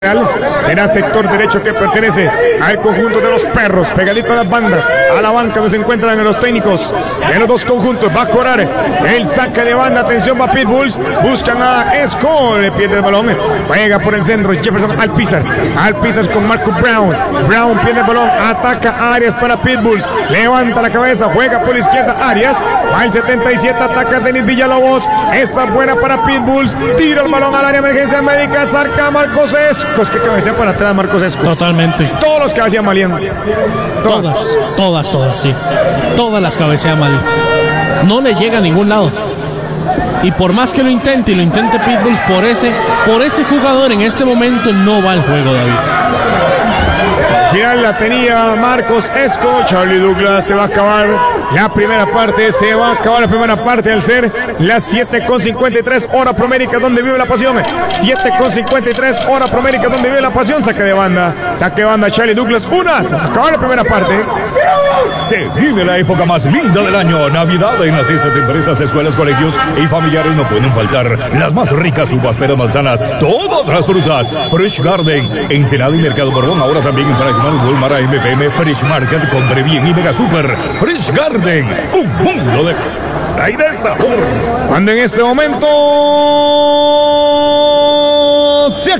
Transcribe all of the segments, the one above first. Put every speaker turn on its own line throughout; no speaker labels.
Será sector derecho que pertenece al conjunto de los perros, pegadito a las bandas, a la banca donde se encuentran los técnicos de los dos conjuntos. Va a cobrar el saque de banda, atención, va Pitbulls, buscan a Esco, le pierde el balón, juega por el centro, Jefferson Alpizar con Marco Brown, pierde el balón, ataca Arias para Pitbulls, levanta la cabeza, juega por la izquierda Arias, va el 77, ataca Denis Villalobos, está buena para Pitbulls, tira el balón al área, emergencia médica, saca Marcos Esco. Que cabecea para atrás Marcos Esco.
Totalmente.
Todos los cabecean maliendo.
Todas, sí. Todas las cabecean mal. No le llega a ningún lado. Y por más que lo intente Pitbulls, por ese jugador en este momento no va el juego, David.
Final la tenía Marcos Esco. Charlie Douglas. Se va a acabar la primera parte. Al ser las 7:53 hora promérica donde vive la pasión. 7:53 hora promérica donde vive la pasión. Saque de banda Charlie Douglas. Se va a acabar la primera parte.
Se vive la época más linda del año, Navidad. En las fiestas de empresas, escuelas, colegios y familiares no pueden faltar las más ricas uvas, peras, manzanas, todas las frutas. Fresh Garden, Ensenada y Mercado Borbón, ahora también en Fraccional Walmart, MPM, Fresh Market, Compre Bien y Mega Super. Fresh Garden, un mundo de aire y sabor.
Cuando en este momento se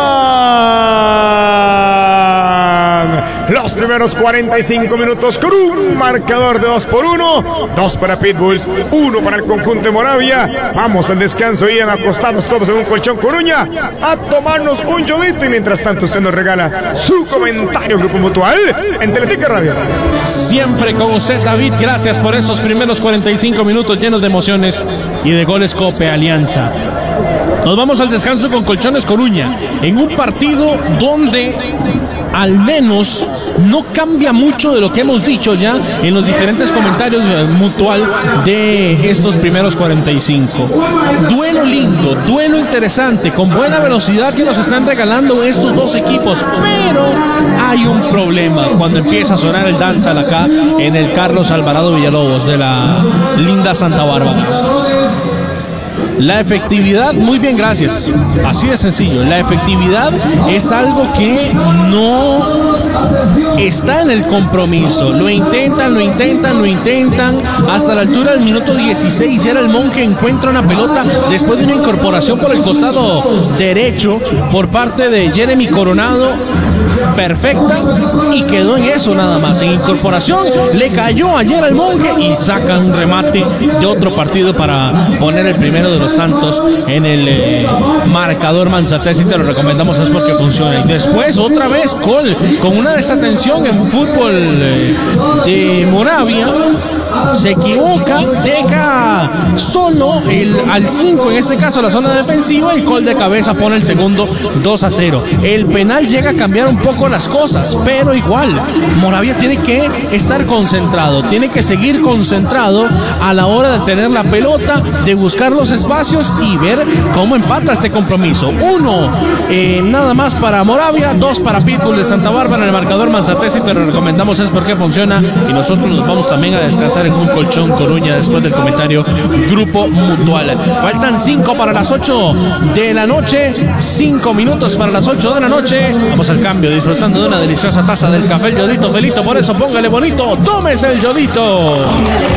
acaban los primeros 45 minutos con un marcador de 2-1, 2 para Pitbulls, 1 para el conjunto de Moravia. Vamos al descanso y acostados todos en un colchón Coruña a tomarnos un yodito, y mientras tanto usted nos regala su comentario, Grupo Mutual, en Teletica Radio.
Siempre con usted, David, gracias por esos primeros 45 minutos llenos de emociones y de goles Cope Alianza. Nos vamos al descanso con Colchones Coruña, en un partido donde al menos no cambia mucho de lo que hemos dicho ya en los diferentes comentarios Mutual de estos primeros 45. Duelo lindo, duelo interesante, con buena velocidad que nos están regalando estos dos equipos, pero hay un problema cuando empieza a sonar el danzal acá en el Carlos Alvarado Villalobos de la linda Santa Bárbara. La efectividad, muy bien, gracias. Así de sencillo. La efectividad es algo que no está en el compromiso. Lo intentan. Hasta la altura del minuto 16, ya era el Monje encuentra una pelota después de una incorporación por el costado derecho por parte de Jeremy Coronado. Perfecta, y quedó en eso nada más. En incorporación le cayó ayer al Monje y sacan un remate de otro partido para poner el primero de los tantos en el marcador Manzatés, y te lo recomendamos, es porque funciona. Y después otra vez con una desatención en fútbol de Moravia. Se equivoca, deja solo al 5, en este caso la zona defensiva, y gol de cabeza pone el segundo 2-0. El penal llega a cambiar un poco las cosas, pero igual Moravia tiene que estar concentrado, tiene que seguir concentrado a la hora de tener la pelota, de buscar los espacios y ver cómo empata este compromiso. 1 nada más para Moravia, 2 para Pitbull de Santa Bárbara en el marcador Manzatés, y te lo recomendamos, es porque funciona. Y nosotros nos vamos también a descansar en un colchón Coruña después del comentario Grupo Mutual. Faltan 5 para las 8 de la noche, 5 minutos para las 8 de la noche. Vamos al cambio, disfrutando de una deliciosa taza del café El Yodito Felito. Por eso póngale bonito, tómese el Yodito.